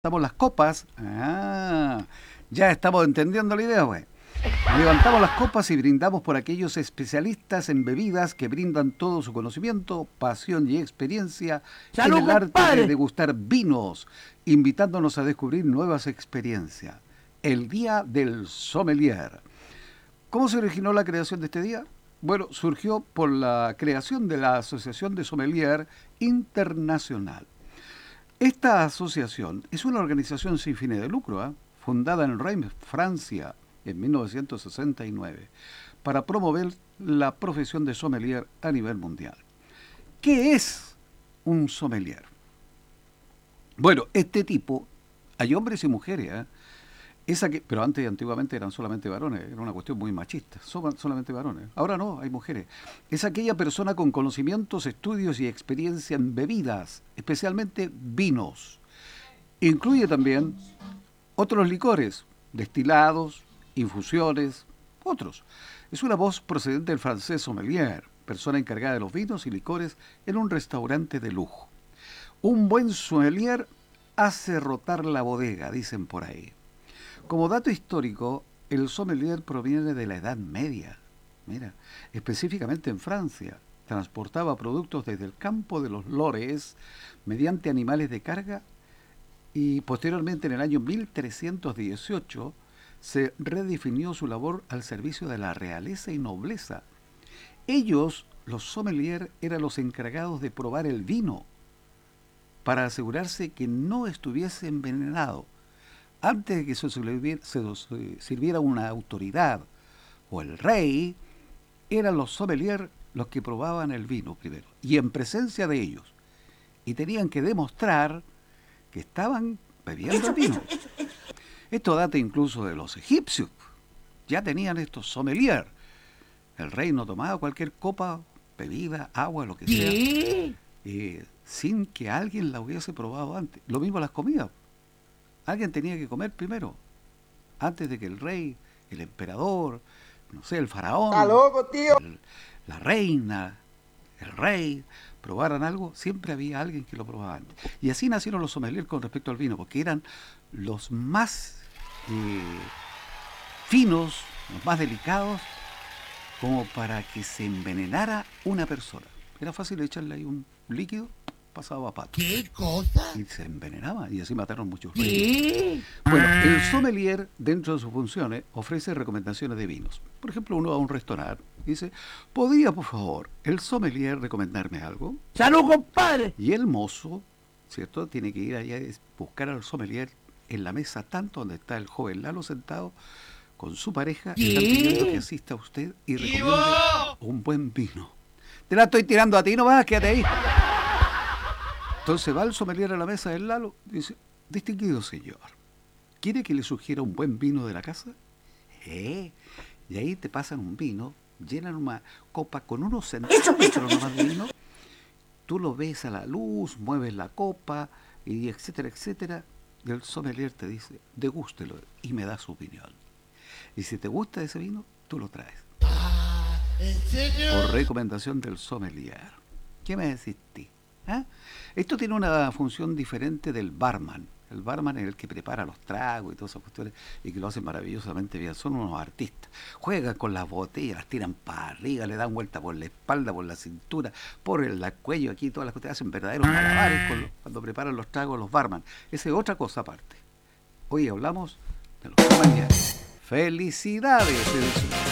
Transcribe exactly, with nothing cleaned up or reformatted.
Levantamos las copas. Ah, ya estamos entendiendo la idea, güey. Levantamos las copas y brindamos por aquellos especialistas en bebidas que brindan todo su conocimiento, pasión y experiencia en ¡Salud, el arte de compadre! degustar vinos, invitándonos a descubrir nuevas experiencias. El Día del Sommelier. ¿Cómo se originó la creación de este día? Bueno, surgió por la creación de la Asociación de Sommelier Internacional. Esta asociación es una organización sin fines de lucro, ¿eh? Fundada en Reims, Francia, en mil novecientos sesenta y nueve, para promover la profesión de sommelier a nivel mundial. ¿Qué es un sommelier? Bueno, este tipo, hay hombres y mujeres, ¿eh? Esa que, pero antes, antiguamente, eran solamente varones, era una cuestión muy machista, son solamente varones. Ahora no, hay mujeres. Es aquella persona con conocimientos, estudios y experiencia en bebidas, especialmente vinos. Incluye también otros licores, destilados, infusiones, otros. Es una voz procedente del francés sommelier, persona encargada de los vinos y licores en un restaurante de lujo. Un buen sommelier hace rotar la bodega, dicen por ahí. Como dato histórico, el sommelier proviene de la Edad Media. Mira, específicamente en Francia, transportaba productos desde el campo de los lores mediante animales de carga y posteriormente en el año mil trescientos dieciocho se redefinió su labor al servicio de la realeza y nobleza. Ellos, los sommeliers, eran los encargados de probar el vino para asegurarse que no estuviese envenenado antes de que se sirviera una autoridad o el rey. Eran los sommeliers los que probaban el vino primero, y en presencia de ellos, y tenían que demostrar que estaban bebiendo el vino. Esto data incluso de los egipcios, ya tenían estos sommeliers. El rey no tomaba cualquier copa, bebida, agua, lo que sea, eh, sin que alguien la hubiese probado antes. Lo mismo las comidas. Alguien tenía que comer primero, antes de que el rey, el emperador, no sé, el faraón, ¡Está loco, tío! el, la reina, el rey, probaran algo, siempre había alguien que lo probaba antes. Y así nacieron los sommeliers con respecto al vino, porque eran los más eh, finos, los más delicados, como para que se envenenara una persona. Era fácil echarle ahí un líquido, pasaba a pato. ¿Qué cosa? Y se envenenaba, y así mataron muchos reyes. Bueno, el sommelier, dentro de sus funciones, ofrece recomendaciones de vinos. Por ejemplo, uno va a un restaurante y dice, ¿podría, por favor, el sommelier recomendarme algo? ¡Salud, compadre! Y el mozo, ¿cierto?, tiene que ir allá y buscar al sommelier en la mesa, tanto donde está el joven Lalo sentado con su pareja, y están pidiendo que asista a usted y recomiende un buen vino. Te la estoy tirando a ti nomás, quédate ahí. Entonces va el sommelier a la mesa del Lalo y dice, distinguido señor, ¿quiere que le sugiera un buen vino de la casa? ¿Eh? Y ahí te pasan un vino, llenan una copa con unos centímetros nomás de vino, tú lo ves a la luz, mueves la copa, y etcétera, etcétera, y el sommelier te dice, degústelo y me da su opinión. Y si te gusta ese vino, tú lo traes. ¿En serio? Por recomendación del sommelier. ¿Qué me decís tú? ¿Ah? Esto tiene una función diferente del barman. El barman es el que prepara los tragos y todas esas cuestiones, y que lo hacen maravillosamente bien. Son unos artistas. Juegan con las botellas, las tiran para arriba, le dan vuelta por la espalda, por la cintura, por el cuello, aquí todas las cuestiones. Hacen verdaderos malabares con los, cuando preparan los tragos los barman. Esa es otra cosa aparte. Hoy hablamos de los sommeliers. ¡Felicidades!